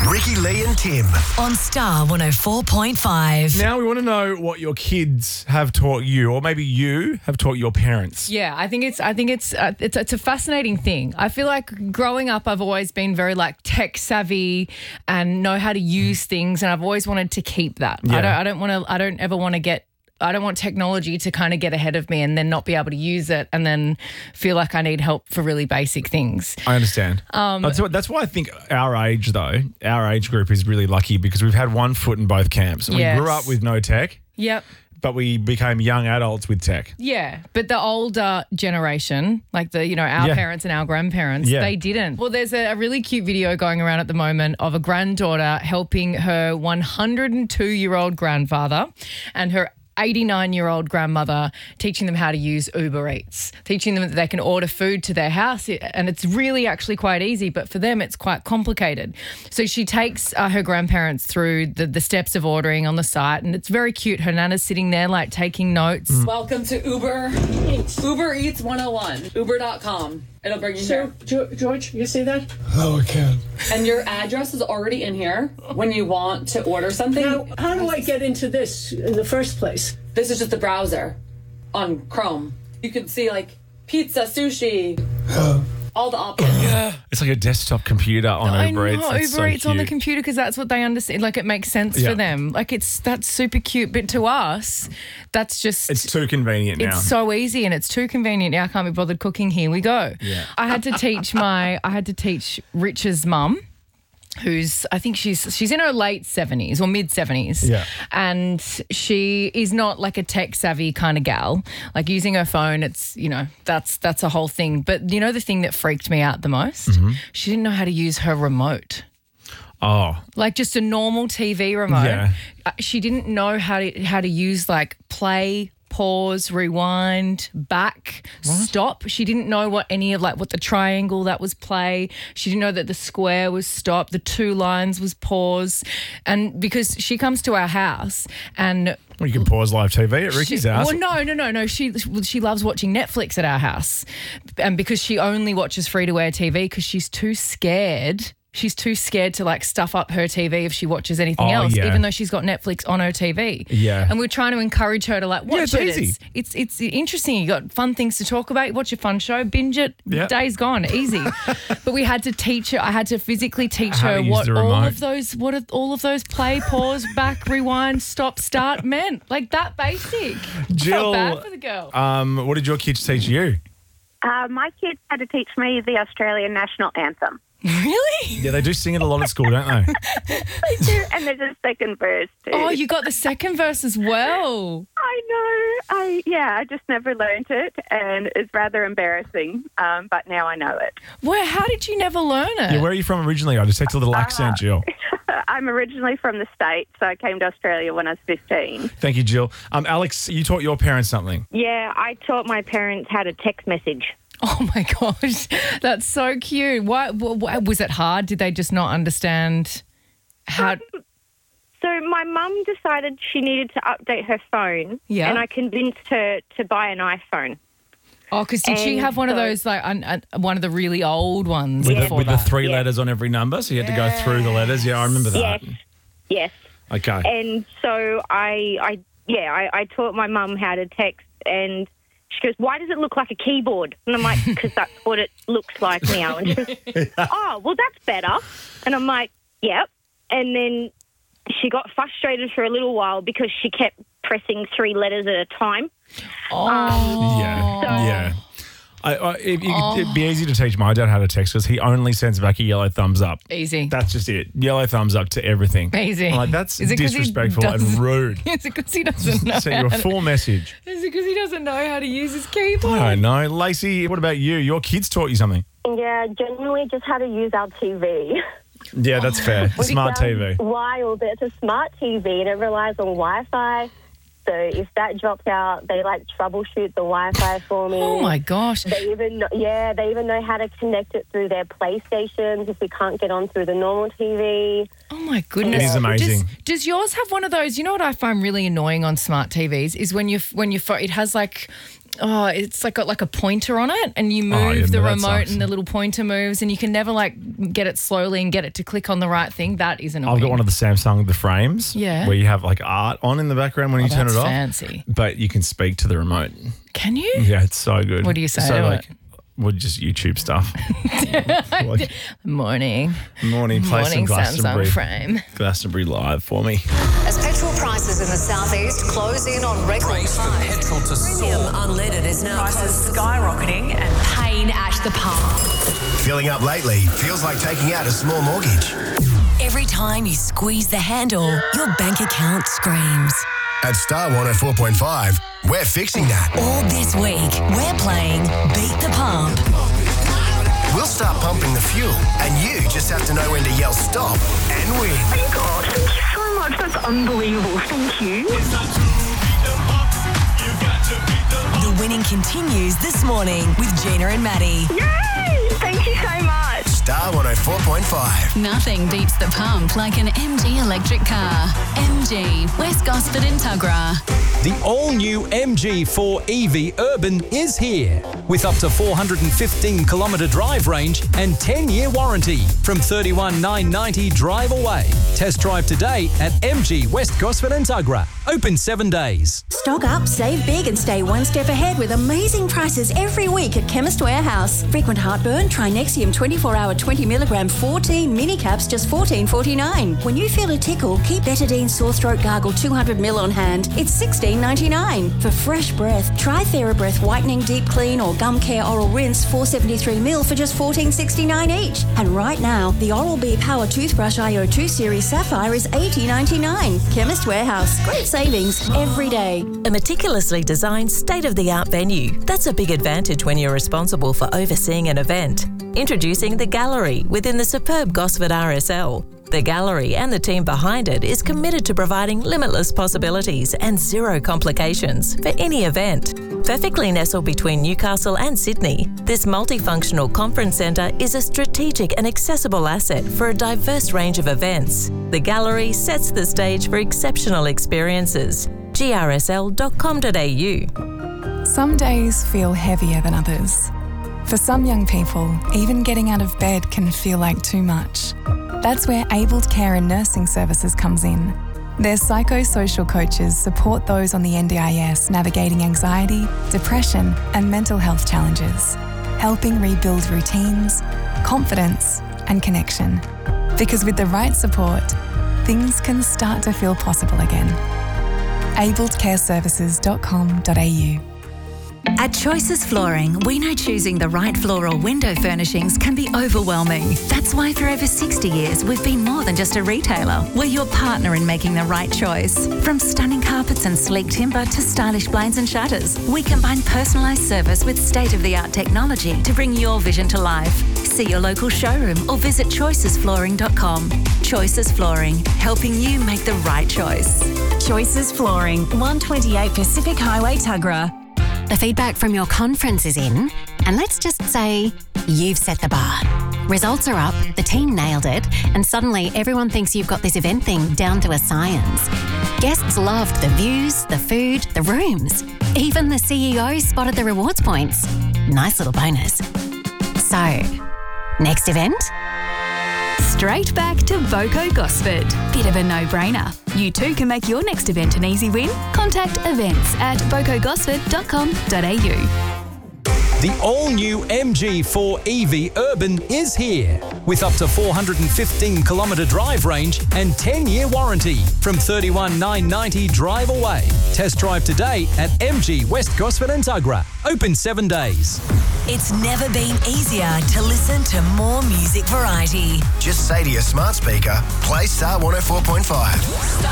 Ricky, Lee and Tim. On Star 104.5. Now we want to know what your kids have taught you, or maybe you have taught your parents. Yeah, I think it's a fascinating thing. I feel like growing up, I've always been very like tech savvy and know how to use things, and I've always wanted to keep that. Yeah. I don't want technology to kind of get ahead of me and then not be able to use it and then feel like I need help for really basic things. I understand. That's why I think our age group is really lucky because we've had one foot in both camps. Yes. We grew up with no tech. Yep. But we became young adults with tech. Yeah, but the older generation, like our parents and our grandparents, they didn't. Well, there's a really cute video going around at the moment of a granddaughter helping her 102-year-old grandfather and her 89-year-old grandmother, teaching them how to use Uber Eats, teaching them that they can order food to their house, and it's really actually quite easy, but for them it's quite complicated. So she takes her grandparents through the steps of ordering on the site, and it's very cute. Her nana's sitting there like taking notes. Welcome to Uber Eats 101, uber.com. It'll bring you here. George, you see that? Oh, I can. And your address is already in here when you want to order something. Now, how do I get into this in the first place? This is just the browser on Chrome. You can see like pizza, sushi, all the options. It's like a desktop computer on Uber Eats. That's Uber Eats so on the cute. computer because that's what they understand. Like it makes sense for them. Like that's super cute. But to us, that's just It's too convenient now. It's so easy and it's too convenient. Now I can't be bothered cooking. Here we go. Yeah. I had to teach Rich's mum, who's I think she's in her late 70s or mid 70s. Yeah. And she is not like a tech savvy kind of gal. Like using her phone, it's that's a whole thing. But the thing that freaked me out the most? Mm-hmm. She didn't know how to use her remote. Oh. Like just a normal TV remote. Yeah. She didn't know how to use like play, pause, rewind, back, stop. She didn't know what the triangle that was play. She didn't know that the square was stop, the two lines was pause. And because she comes to our house and Well, you can pause live TV at Ricky's house. Well, no. She loves watching Netflix at our house, and because she only watches free-to-air TV because she's too scared. She's too scared to like stuff up her TV if she watches anything else, even though she's got Netflix on her TV. Yeah. And we're trying to encourage her to like watch it. easy. It's interesting. You got fun things to talk about. You watch a fun show, binge it. Yep. Day's gone, easy. But we had to teach her. I had to physically teach How her to use what the all remote. of those play, pause, back, rewind, stop, start meant. Like that basic. Jill, Felt bad for the girl. What did your kids teach you? My kids had to teach me the Australian national anthem. Really? Yeah, they do sing it a lot at school, don't they? They do, and there's a second verse too. Oh, you got the second verse as well. I know. I just never learned it, and it's rather embarrassing. But now I know it. Well, how did you never learn it? Yeah, where are you from originally? I detect a little accent, Jill. I'm originally from the States, so I came to Australia when I was 15. Thank you, Jill. Alex, you taught your parents something. Yeah, I taught my parents how to text message. Oh my gosh, that's so cute. Why was it hard? Did they just not understand how? So my mum decided she needed to update her phone, Yeah. and I convinced her to buy an iPhone. Oh, because did she And have one of so- those like one of the really old ones With, before the that? three Yeah. letters on every number, so you had to go through the letters. Yeah, I remember that. Yes. Okay. And so I taught my mum how to text, and she goes, "Why does it look like a keyboard?" And I'm like, "Because that's what it looks like now." And she goes, "Oh, well, that's better." And I'm like, "Yep." And then she got frustrated for a little while because she kept pressing three letters at a time. Yeah. It'd be easy to teach my dad how to text because he only sends back a yellow thumbs up. Easy. That's just it. Yellow thumbs up to everything. Easy. I'm like, that's Is it 'cause he disrespectful and rude. Is it because he doesn't know? Send you a full message. Is it because he doesn't know how to use his I keyboard? don't know. Lacey, what about you? Your kids taught you something. Yeah, genuinely just how to use our TV. Yeah, that's fair. Smart TV. Wild. It's a smart TV and it relies on Wi-Fi. So if that drops out, they troubleshoot the Wi-Fi for me. Oh my gosh. They even know how to connect it through their PlayStations if we can't get on through the normal TV. Oh my goodness. It is amazing. Does yours have one of those? You know what I find really annoying on smart TVs is when it has like Oh, it's like got like a pointer on it, and you move the remote and the little pointer moves, and you can never like get it slowly and get it to click on the right thing. That is annoying. I've got one of the Samsung, the frames, where you have like art on in the background when you turn it off. Fancy. But you can speak to the remote. Can you? Yeah, it's so good. What do you say to it? Well, just YouTube stuff. Morning. Play some Glastonbury. Samsung frame. Glastonbury Live for me. As petrol prices in the southeast close in on record highs, petrol to premium unleaded is now prices skyrocketing and pain at the pump. Filling up lately feels like taking out a small mortgage. Every time you squeeze the handle, your bank account screams. At Star 104.5, we're fixing that. All this week, we're playing Beat the Pump. We'll start pumping the fuel, and you just have to know when to yell stop and win. Oh my God, thank you so much. That's unbelievable. Thank you. The winning continues this morning with Gina and Maddie. Yay! Thank you so much. Star 104.5. Nothing beats the pump like an MG electric car. MG, West Gosford and Tuggerah. The all-new MG4 EV Urban is here with up to 415-kilometre drive range and 10-year warranty from $31,990 drive away. Test drive today at MG West Gosford and Tuggerah. Open 7 days. Stock up, save big and stay one step ahead with amazing prices every week at Chemist Warehouse. Frequent heartburn, try Nexium 24-hour 20mg 14 mini caps just $14.49. When you feel a tickle, keep Betadine sore throat gargle 200ml on hand. It's $16.99. For fresh breath, try TheraBreath whitening deep clean or gum care oral rinse 473ml for just $14.69 each. And right now, the Oral-B Power Toothbrush IO2 Series Sapphire is $80.99. Chemist Warehouse. Great savings every day. A meticulously designed state-of-the-art venue. That's a big advantage when you're responsible for overseeing an event. Introducing The Gallery within the superb Gosford RSL. The Gallery and the team behind it is committed to providing limitless possibilities and zero complications for any event. Perfectly nestled between Newcastle and Sydney, this multifunctional conference centre is a strategic and accessible asset for a diverse range of events. The Gallery sets the stage for exceptional experiences. grsl.com.au. Some days feel heavier than others. For some young people, even getting out of bed can feel like too much. That's where Abled Care and Nursing Services comes in. Their psychosocial coaches support those on the NDIS navigating anxiety, depression, and mental health challenges, helping rebuild routines, confidence, and connection. Because with the right support, things can start to feel possible again. abledcareservices.com.au. At Choices Flooring, we know choosing the right floor or window furnishings can be overwhelming. That's why for over 60 years, we've been more than just a retailer. We're your partner in making the right choice. From stunning carpets and sleek timber to stylish blinds and shutters, we combine personalised service with state-of-the-art technology to bring your vision to life. See your local showroom or visit choicesflooring.com. Choices Flooring, helping you make the right choice. Choices Flooring, 128 Pacific Highway, Tuggerah. The feedback from your conference is in, and let's just say you've set the bar. Results are up, the team nailed it, and suddenly everyone thinks you've got this event thing down to a science. Guests loved the views, the food, the rooms. Even the CEO spotted the rewards points. Nice little bonus. So, next event? Straight back to Voco Gosford. Bit of a no-brainer. You too can make your next event an easy win. Contact events at vocogosford.com.au. The all-new MG4 EV Urban is here with up to 415-kilometre drive range and 10-year warranty from $31,990 drive away. Test drive today at MG West Gosford and Tuggerah. Open 7 days. It's never been easier to listen to more music variety. Just say to your smart speaker, play Star 104.5.